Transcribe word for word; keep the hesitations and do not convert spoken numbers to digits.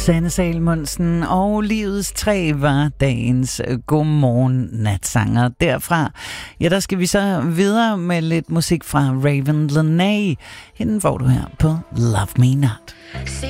Sanne Salomonsen og Livets Træ var dagens godmorgen natsanger. Derfra, ja, der skal vi så videre med lidt musik fra Raven Lenae. Hende får du her på Love Me Not. See